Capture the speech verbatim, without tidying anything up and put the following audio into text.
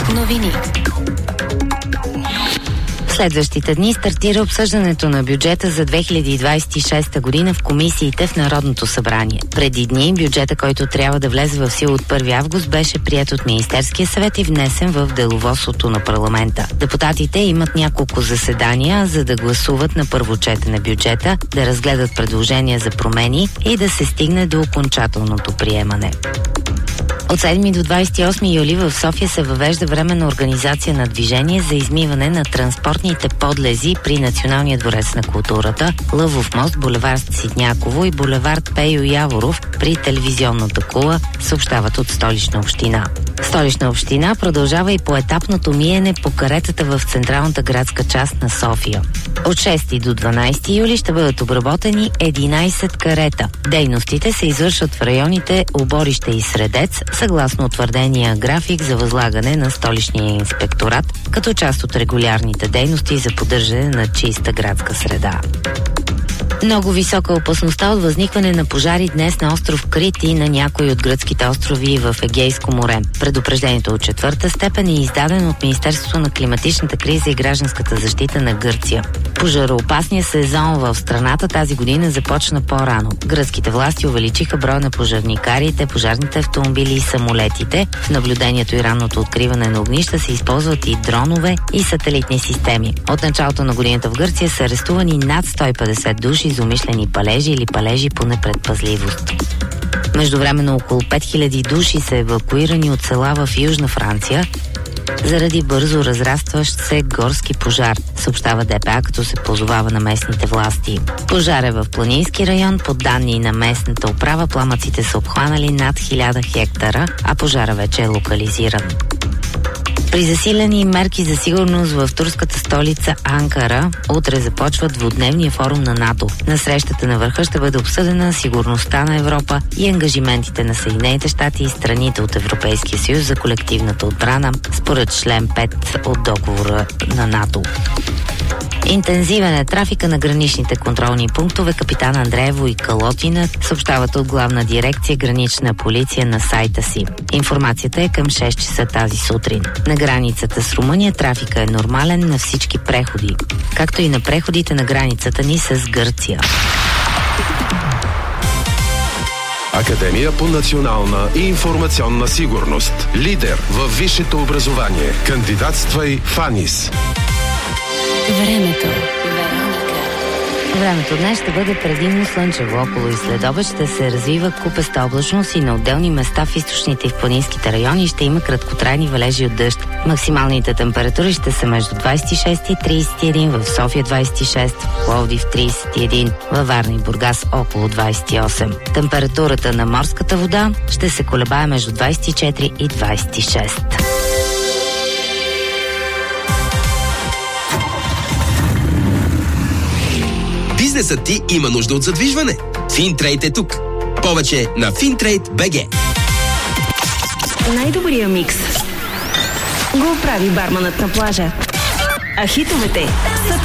Новини. Следващите дни стартира обсъждането на бюджета за две хиляди двадесет и шеста година в комисиите в Народното събрание. Преди дни бюджета, който трябва да влезе в сила от първи август, беше приет от Министерския съвет и внесен в деловодството на парламента. Депутатите имат няколко заседания, за да гласуват на първо четене бюджета, да разгледат предложения за промени и да се стигне до окончателното приемане. От седми до двадесет и осми юли в София се въвежда временна организация на движение за измиване на транспортните подлези при Националния дворец на културата, Лъвов мост, булевард Ситняково и булевард Пейо Яворов при телевизионната кула, съобщават от Столична община. Столична община продължава и поетапното миене по каретата в централната градска част на София. От шести до дванадесети юли ще бъдат обработени единадесет карета. Дейностите се извършват в районите Оборище и Средец, съгласно утвърдения график за възлагане на Столичния инспекторат, като част от регулярните дейности за поддържане на чиста градска среда. Много висока опасността от възникване на пожари днес на остров Крит и на някои от гръцките острови в Егейско море. Предупреждението от четвърта степен е издадено от Министерството на климатичната криза и гражданската защита на Гърция. Пожароопасният сезон в страната тази година започна по-рано. Гръцките власти увеличиха броя на пожарникарите, пожарните автомобили и самолетите. В наблюдението и ранното откриване на огнища се използват и дронове и сателитни системи. От началото на годината в Гърция са арестувани над сто и петдесет души за умишлени палежи или палежи по непредпазливост. Междувременно около пет хиляди души са евакуирани от села в Южна Франция заради бързо разрастващ се горски пожар, съобщава ДПА, като се позовава на местните власти. Пожар е в планински район. По данни на местната управа, пламъците са обхванали над хиляда хектара, а пожара вече е локализиран. При засилени мерки за сигурност в турската столица Анкара, утре започва двудневния форум на НАТО. На срещата на върха ще бъде обсъдена сигурността на Европа и ангажиментите на Съединените щати и страните от Европейския съюз за колективната отбрана, според член пет от договора на НАТО. Интензивен е трафика на граничните контролни пунктове. Капитан Андреево и Калотина съобщават от Главна дирекция Гранична полиция на сайта си. Информацията е към шест часа тази сутрин. На границата с Румъния трафика е нормален на всички преходи, както и на преходите на границата ни с Гърция. Академия по национална и информационна сигурност. Лидер във висшето образование. Кандидатствай в АНИС. Времето. Времето днес ще бъде предимно слънчево. Около и следобед ще се развива купеста облачност и на отделни места в източните и в планинските райони ще има краткотрайни валежи от дъжд. Максималните температури ще са между двадесет и шест и тридесет и един, в София двадесет и шест, в Пловдив тридесет и един, във Варна и Бургас около двадесет и осем. Температурата на морската вода ще се колебае между двадесет и четири и двадесет и шест. Бизнесът ти има нужда от задвижване. Финтрейд е тук. Повече на Финтрейд точка би джи. Най-добрия микс го прави барманът на плажа. А хитовете